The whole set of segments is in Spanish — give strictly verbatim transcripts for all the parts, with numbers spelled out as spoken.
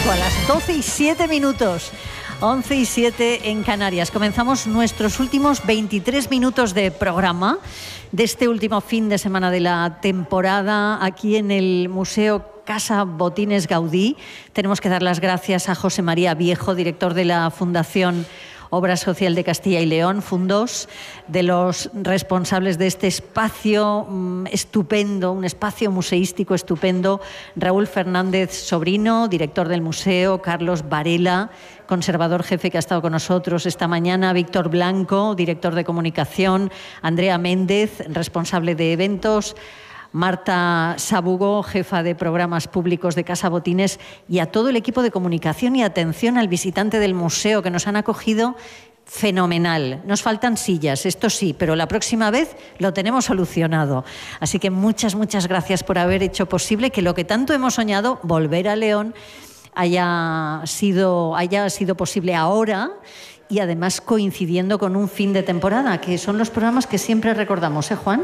a las doce y siete minutos. once y siete en Canarias. Comenzamos nuestros últimos veintitrés minutos de programa de este último fin de semana de la temporada aquí en el Museo Casa Botines Gaudí. Tenemos que dar las gracias a José María Viejo, director de la Fundación Obra Social de Castilla y León, Fundos, de los responsables de este espacio mmm, estupendo, un espacio museístico estupendo, Raúl Fernández Sobrino, director del museo, Carlos Varela, conservador jefe que ha estado con nosotros esta mañana, Víctor Blanco, director de comunicación, Andrea Méndez, responsable de eventos, Marta Sabugo, jefa de programas públicos de Casa Botines, y a todo el equipo de comunicación y atención al visitante del museo que nos han acogido fenomenal. Nos faltan sillas, esto sí, pero la próxima vez lo tenemos solucionado. Así que muchas, muchas gracias por haber hecho posible que lo que tanto hemos soñado, volver a León, haya sido, haya sido posible ahora, y además coincidiendo con un fin de temporada, que son los programas que siempre recordamos, ¿eh, Juan?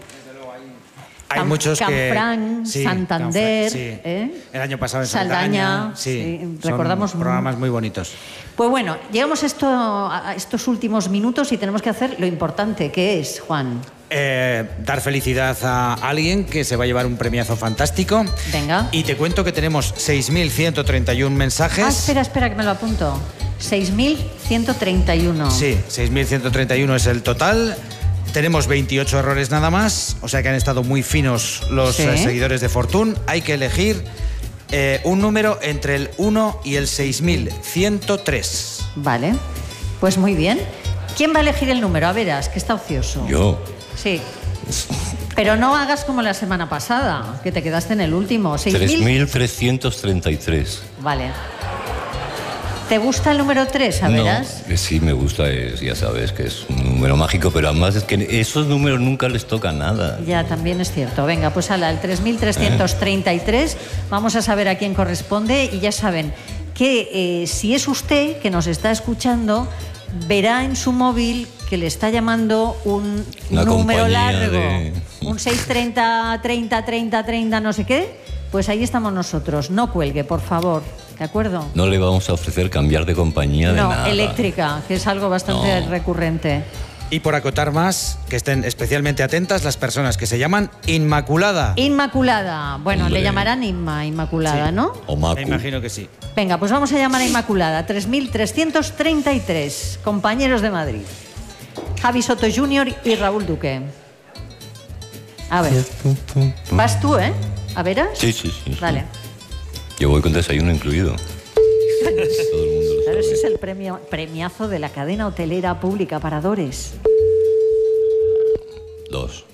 Hay Cam, muchos Canfranc, que... Sí, Santander, Canfranc, sí. ¿eh? El año pasado en Saldaña, Saldaña. Sí, sí, recordamos son programas muy bonitos. Pues bueno, llegamos a, esto, a estos últimos minutos y tenemos que hacer lo importante, que es, Juan. Eh, dar felicidad a alguien que se va a llevar un premiazo fantástico. Venga. Y te cuento que tenemos seis mil ciento treinta y uno mensajes. Ah, espera, espera, que me lo apunto. seis mil ciento treinta y uno. Sí, seis mil ciento treinta y uno es el total. Tenemos veintiocho errores nada más, o sea que han estado muy finos los ¿Sí? eh, seguidores de Fortune. Hay que elegir eh, un número entre el uno y el seis mil ciento tres. Vale, pues muy bien. ¿Quién va a elegir el número? A verás, que está ocioso. Yo. Sí. Pero no hagas como la semana pasada, que te quedaste en el último. tres mil trescientos treinta y tres. Vale. ¿Te gusta el número tres, a verás? No, sí me gusta, es, ya sabes que es un número mágico, pero además es que esos números nunca les toca nada. Ya, también es cierto. Venga, pues ala, el tres mil trescientos treinta y tres, ¿Eh? Vamos a saber a quién corresponde y ya saben que eh, si es usted que nos está escuchando, verá en su móvil que le está llamando un Una número largo, de... un seis treinta, treinta, treinta, treinta, no sé qué, pues ahí estamos nosotros. No cuelgue, por favor. ¿De acuerdo? No le vamos a ofrecer cambiar de compañía de no, nada. No, eléctrica, que es algo bastante no. recurrente. Y por acotar más, que estén especialmente atentas las personas que se llaman Inmaculada. Inmaculada. Bueno, Hombre. le llamarán Inma, Inmaculada, sí. ¿no? O Macu. Me imagino que sí. Venga, pues vamos a llamar a Inmaculada. tres mil trescientos treinta y tres, compañeros de Madrid. Javi Soto junior y Raúl Duque. A ver. Vas tú, ¿eh? ¿A veras? Sí, sí, sí. Vale. Sí. Yo voy con desayuno incluido. Todo el mundo lo Claro, ese sabe. es el premio, premiazo de la cadena hotelera pública Paradores. Dos.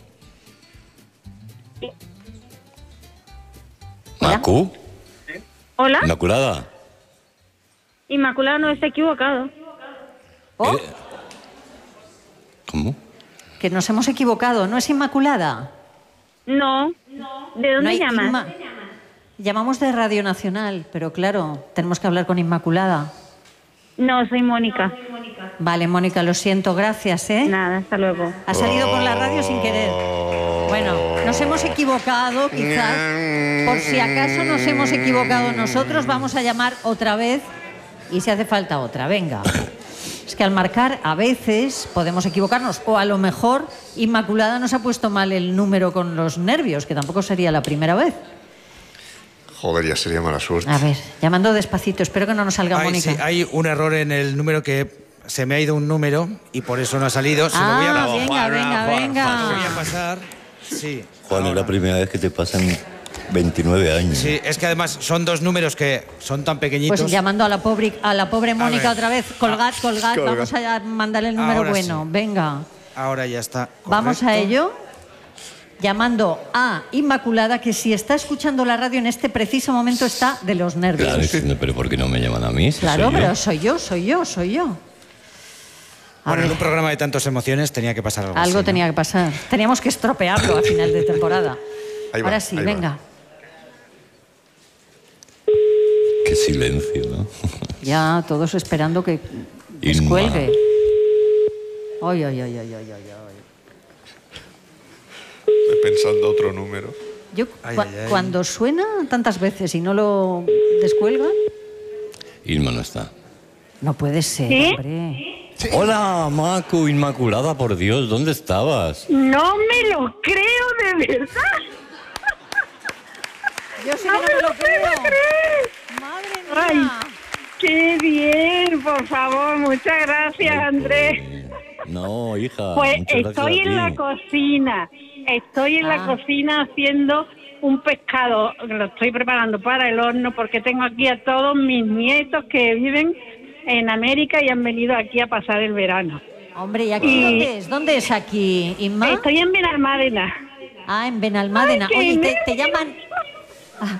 Hola. ¿Macu? Hola, ¿Inmaculada? Inmaculada no está equivocado. Oh, ¿Eh? ¿Cómo? que nos hemos equivocado. ¿No es Inmaculada? No, ¿de dónde No hay llamas? Inma- Llamamos de Radio Nacional, pero claro, tenemos que hablar con Inmaculada. No, soy Mónica. Vale, Mónica, lo siento, gracias, ¿eh? Nada, hasta luego. Ha salido por la radio sin querer. Bueno, nos hemos equivocado, quizás. Por si acaso nos hemos equivocado nosotros, vamos a llamar otra vez y si hace falta otra. Venga. Es que al marcar a veces podemos equivocarnos o a lo mejor Inmaculada nos ha puesto mal el número con los nervios, que tampoco sería la primera vez. Joder, ya sería mala suerte. A ver, llamando despacito, espero que no nos salga Hay, Mónica. sí, hay un error en el número que se me ha ido un número y por eso no ha salido. Se lo voy a, Ah, venga, venga, lo voy venga. a pasar. Sí. Juan, es ahora. la primera vez que te pasan veintinueve años. Sí, es que además son dos números que son tan pequeñitos. Pues llamando a la pobre, a la pobre Mónica ver. otra vez. Colgad, colgad, Colga. vamos a mandarle el número Ahora bueno. sí. Venga, Ahora ya está. vamos a correcto. ello. Llamando a Inmaculada, que si está escuchando la radio en este preciso momento está de los nervios. Claro, diciendo, pero ¿por qué no me llaman a mí? Si Claro, soy yo. pero soy yo, soy yo, soy yo. A Bueno, en ver, un programa de tantas emociones tenía que pasar algo algo así, ¿no? tenía que pasar. Teníamos que estropearlo a final de temporada. Ahí va, Ahora sí, ahí va. venga. Qué silencio, ¿no? Ya todos esperando que Inma. descuelgue. Ay, ay, ay, ay, ay, ay, ay. Estoy pensando otro número. Yo, Ay, cua- ay, ay. cuando suena tantas veces y no lo descuelgan, Irma no está. No puede ser, ¿Sí? hombre. Sí. Hola, Macu, Inmaculada, por Dios, ¿dónde estabas? No me lo creo de verdad. Yo sí No que no me lo puedo creo. creer. Madre Ay, mía. qué bien, por favor, muchas gracias, Ay, Andrés. pobre. No, hija. Pues muchas gracias estoy a en ti. la cocina, estoy en Ah. la cocina haciendo un pescado, lo estoy preparando para el horno porque tengo aquí a todos mis nietos que viven en América y han venido aquí a pasar el verano. Hombre, ¿y aquí Y- dónde es? ¿Dónde es aquí, Inma? Estoy en Benalmádena. Ah, en Benalmádena. Ay, qué Oye, te, te nervios. llaman... Ah.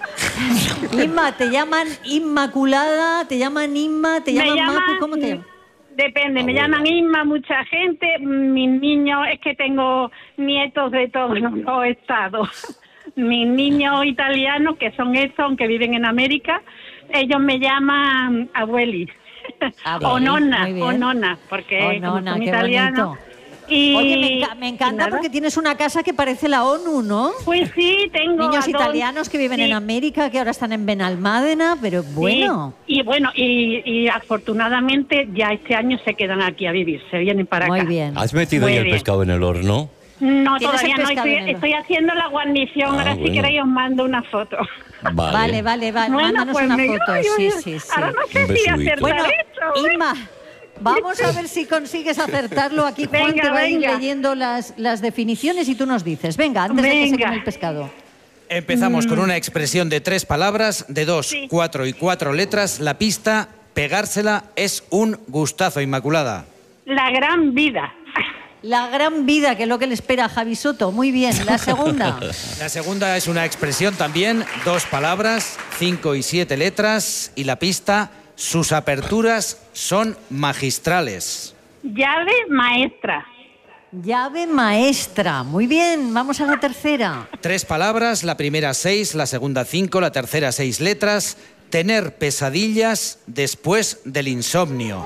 Inma, ¿te llaman Inmaculada? ¿Te llaman Inma? ¿Te llaman Macu? ¿Cómo te llaman? Depende, me Abuela. llaman Inma mucha gente, mis niños, es que tengo nietos de todos los estados. Mis niños italianos, que son estos, aunque viven en América, ellos me llaman abueli. Abueli, o nonna, muy bien. o nonna, porque Oh, como nona, son qué italianos. bonito. Y, Oye, me, enca- me y encanta nada. porque tienes una casa que parece la ONU, ¿no? Pues sí, tengo Niños a dos- italianos que viven sí, en América, que ahora están en Benalmádena, pero bueno. sí. Y bueno, y, y afortunadamente ya este año se quedan aquí a vivir, se vienen para Muy acá. bien. ¿Has metido Muy ya el bien. pescado en el horno? No, ¿Tienes todavía el no, pescado estoy, en el- estoy haciendo la guarnición, Ah, ahora si bueno. queréis os mando una foto. Vale. Vale, vale, vale. Bueno, Mándanos pues una me- foto. ay, Sí, ay, sí, sí. Ahora no sé Un si besito. acertar Bueno, esto. ¿eh? Inma, vamos a ver si consigues acertarlo. Aquí Juan Venga, te va a ir venga. leyendo las, las definiciones y tú nos dices. Venga, antes de que se Venga. queme el pescado. Empezamos con una expresión de tres palabras, de dos, Sí. cuatro y cuatro letras. La pista, pegársela, es un gustazo, Inmaculada. La gran vida. La gran vida, que es lo que le espera a Javi Soto. Muy bien. La segunda. La segunda es una expresión también, dos palabras, cinco y siete letras. Y la pista, sus aperturas son magistrales. Llave maestra. Llave maestra. Muy bien. Vamos a la tercera. Tres palabras, la primera seis, la segunda cinco, la tercera seis letras. Tener pesadillas después del insomnio.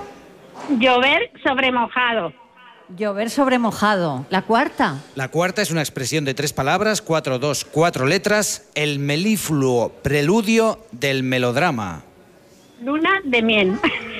Llover sobre mojado. Llover sobre mojado. La cuarta. La cuarta es una expresión de tres palabras, cuatro, dos, cuatro letras. El melifluo preludio del melodrama. Luna de miel.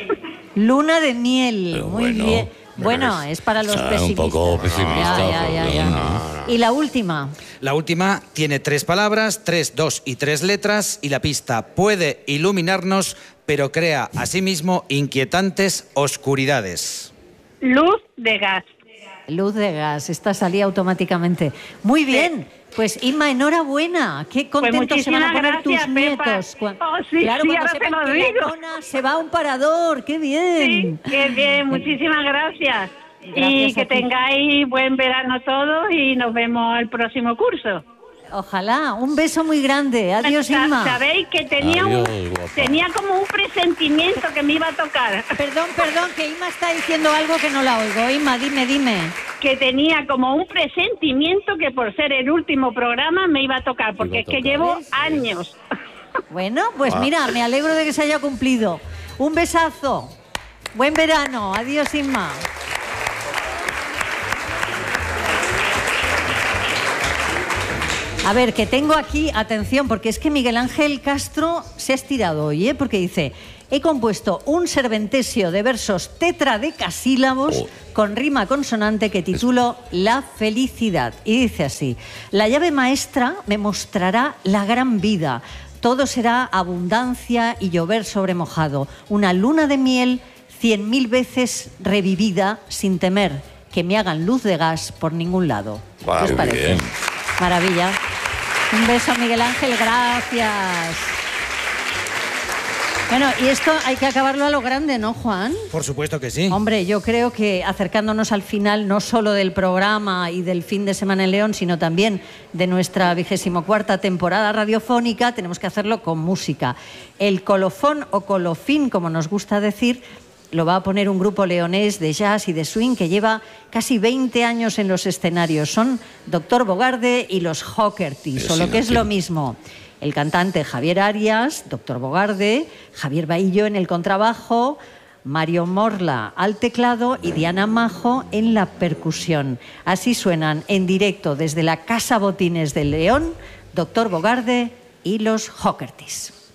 Luna de miel. Pero Muy bueno, bien. Bueno, es para los o sea, un pesimistas. poco pesimista, Ya, ya, ya, pero ya. no. Y la última. La última tiene tres palabras, tres, dos y tres letras. Y la pista puede iluminarnos, pero crea asimismo inquietantes oscuridades. Luz de gas. Luz de gas. Esta salía automáticamente. Muy bien. Pues Inma, enhorabuena. Qué contentos se van a muchísimas poner tus gracias, Pepa. nietos. Cua- Oh, sí, claro, sí, cuando ahora sepan te lo que la digo. nona se va a un parador. Qué bien. Sí, qué bien, muchísimas gracias. Gracias y a que ti. tengáis buen verano todos y nos vemos el próximo curso. Ojalá. Un beso muy grande. Adiós, Sa- Inma. Sabéis que tenía, Adiós, un, guapa. tenía como un presentimiento que me iba a tocar. Perdón, perdón, que Inma está diciendo algo que no la oigo. Inma, dime, dime. Que tenía como un presentimiento que por ser el último programa me iba a tocar, porque Iba a es que tocar. llevo ¿Ves? años. Bueno, pues Ah. mira, me alegro de que se haya cumplido. Un besazo. Buen verano. Adiós, Inma. A ver, que tengo aquí, atención, porque es que Miguel Ángel Castro se ha estirado hoy, ¿eh? Porque dice, he compuesto un serventesio de versos tetradecasílabos Oh. con rima consonante que titulo La felicidad. Y dice así, la llave maestra me mostrará la gran vida. Todo será abundancia y llover sobre mojado. Una luna de miel cien mil veces revivida sin temer que me hagan luz de gas por ningún lado. Guau, ¿Qué os qué parece? bien. Maravilla. Un beso a Miguel Ángel, gracias. Bueno, y esto hay que acabarlo a lo grande, ¿no, Juan? Por supuesto que sí. Hombre, yo creo que acercándonos al final no solo del programa y del fin de semana en León, sino también de nuestra vigésimo cuarta temporada radiofónica, tenemos que hacerlo con música. El colofón o colofín, como nos gusta decir, lo va a poner un grupo leonés de jazz y de swing que lleva casi veinte años en los escenarios. Son Doctor Bogarde y los Hockertys, Pero o si lo no que es tiene- lo mismo. El cantante Javier Arias, Doctor Bogarde, Javier Bahillo en el contrabajo, Mario Morla al teclado y Diana Majo en la percusión. Así suenan en directo desde la Casa Botines de León, Doctor Bogarde y los Hockertys.